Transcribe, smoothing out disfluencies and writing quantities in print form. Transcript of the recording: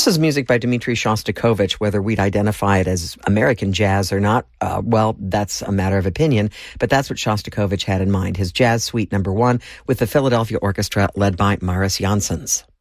This is music by Dmitri Shostakovich. Whether we'd identify it as American jazz or not, well, that's a matter of opinion, but that's what Shostakovich had in mind. His Jazz Suite No. 1 with the Philadelphia Orchestra led by Maris Janssens.